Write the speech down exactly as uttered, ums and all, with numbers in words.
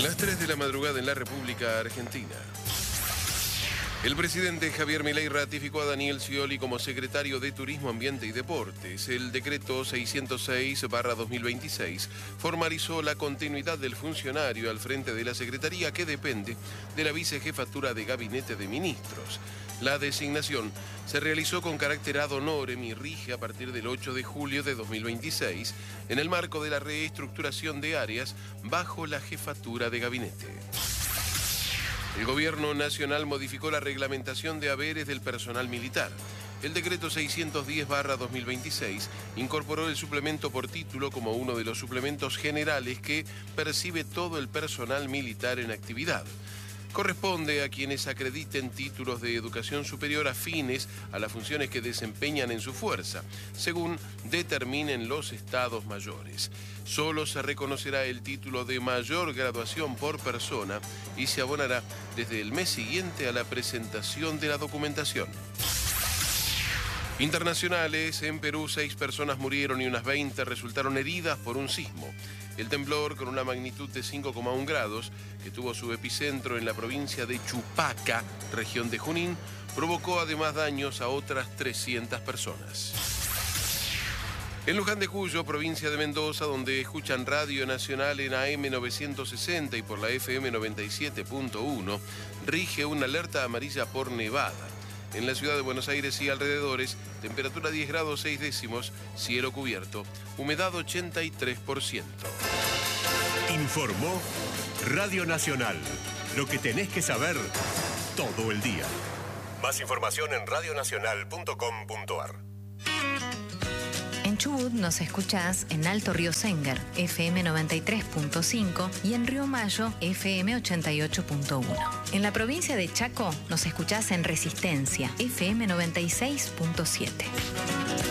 Las tres de la madrugada en la República Argentina. El presidente Javier Milei ratificó a Daniel Scioli como secretario de Turismo, Ambiente y Deportes. El decreto seiscientos seis barra dos mil veintiséis formalizó la continuidad del funcionario al frente de la Secretaría, que depende de la vicejefatura de Gabinete de Ministros. La designación se realizó con carácter ad honorem y rige a partir del ocho de julio de dos mil veintiséis en el marco de la reestructuración de áreas bajo la jefatura de gabinete. El Gobierno Nacional modificó la reglamentación de haberes del personal militar. El decreto seiscientos diez barra dos mil veintiséis incorporó el suplemento por título como uno de los suplementos generales que percibe todo el personal militar en actividad. Corresponde a quienes acrediten títulos de educación superior afines a las funciones que desempeñan en su fuerza, según determinen los estados mayores. Solo se reconocerá el título de mayor graduación por persona y se abonará desde el mes siguiente a la presentación de la documentación. Internacionales, en Perú seis personas murieron y unas veinte resultaron heridas por un sismo. El temblor, con una magnitud de cinco coma uno grados, que tuvo su epicentro en la provincia de Chupaca, región de Junín, provocó además daños a otras trescientas personas. En Luján de Cuyo, provincia de Mendoza, donde escuchan Radio Nacional en A M novecientos sesenta y por la F M noventa y siete punto uno, rige una alerta amarilla por nevada. En la ciudad de Buenos Aires y alrededores, temperatura diez grados seis décimos, cielo cubierto, humedad ochenta y tres por ciento. Informó Radio Nacional. Lo que tenés que saber todo el día. Más información en radio nacional punto com punto a r. En Chubut nos escuchás en Alto Río Sénger, F M noventa y tres punto cinco, y en Río Mayo, F M ochenta y ocho punto uno. En la provincia de Chaco nos escuchás en Resistencia, F M noventa y seis punto siete.